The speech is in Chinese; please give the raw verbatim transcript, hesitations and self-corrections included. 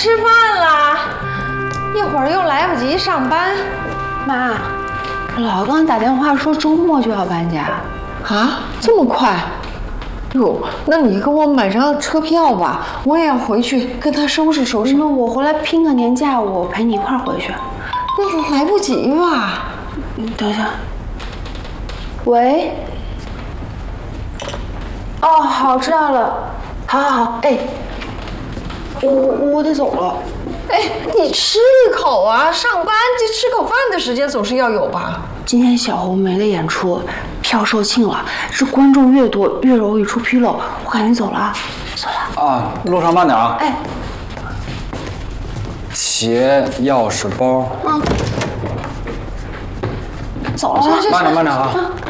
吃饭啦，一会儿又来不及上班。 妈，老刚打电话说周末就要搬家。 啊，这么快？哟，那你给我买张车票吧，我也要回去跟他收拾收拾。 那我回来拼个年假，我陪你一块儿回去。 那来不及吧？ 你等一下。喂。哦，好，知道了。好好好，哎，我我得走了。 哎，你吃一口啊！上班这吃口饭的时间总是要有吧？ 今天小红梅的演出票售罄了，这观众越多越容易出纰漏，我赶紧走了啊！走了啊，路上慢点啊！ 哎， 鞋、钥匙、包。 嗯，走了， 慢点慢点啊！ 啊